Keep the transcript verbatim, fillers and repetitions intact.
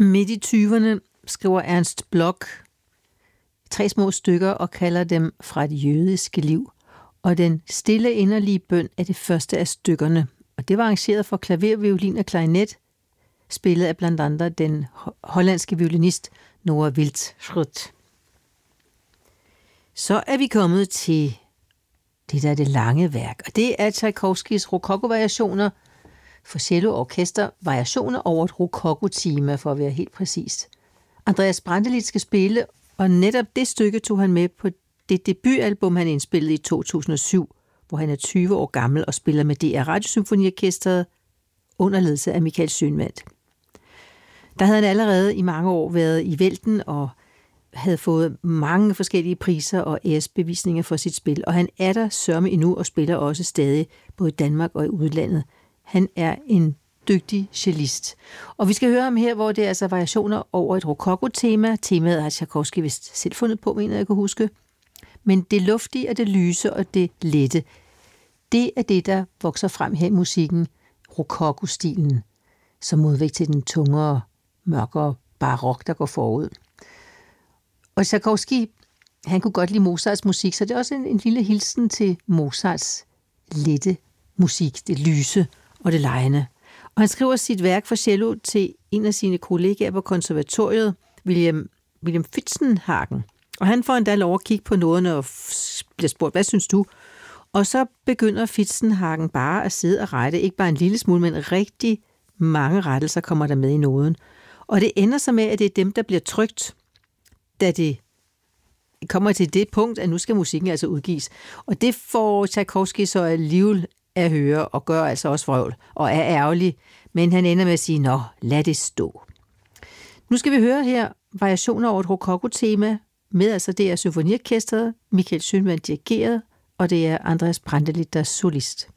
Midt i tyverne skriver Ernst Bloch tre små stykker og kalder dem Fra det jødiske liv. Og den stille inderlige bøn er det første af stykkerne. Og det var arrangeret for klaver, violin og klarinet, spillet af blandt andet den hollandske violinist Noah Wildschut. Så er vi kommet til det der er det lange værk, og det er Tchaikovskis rokoko-variationer for cello og orkester, variationer over et rokoko-tema, for at være helt præcist. Andreas Brantelid skal spille, og netop det stykke tog han med på det debutalbum, han indspillede i to tusind og syv, hvor han er tyve år gammel og spiller med D R Radiosymfoniorkestret under ledelse af Michael Schønwandt. Der havde han allerede i mange år været i vælten og havde fået mange forskellige priser og æresbevisninger for sit spil, og han er der sørme endnu og spiller også stadig både i Danmark og i udlandet. Han er en dygtig cellist. Og vi skal høre ham her, hvor det er altså variationer over et rokoko-tema. Temaet har Tchaikovsky vist selv fundet på, mener jeg kan huske. Men det luftige og det lyse og det lette, det er det, der vokser frem her i musikken, rokoko-stilen, som modvægt til den tungere, mørkere barok, der går forud. Og Tchaikovsky, han kunne godt lide Mozarts musik, så det er også en, en lille hilsen til Mozarts lette musik, det lyse og det lejende. Og han skriver sit værk for cello til en af sine kollegaer på konservatoriet, William, William Fitzenhagen. Og han får endda lov at kigge på noderne og bliver spurgt, hvad synes du? Og så begynder Fitzenhagen bare at sidde og rette, ikke bare en lille smule, men rigtig mange rettelser kommer der med i noden. Og det ender så med, at det er dem, der bliver trykt, da det kommer til det punkt, at nu skal musikken altså udgives. Og det får Tchaikovsky så alligevel at høre, og gør altså også vrøvl, og er ærgerlig, men han ender med at sige, nå, lad det stå. Nu skal vi høre her variationer over et rokoko-tema, med altså det er symfoniorkestret, Michael Schønwandt dirigeret, og det er Andreas Brantelid, der er solist.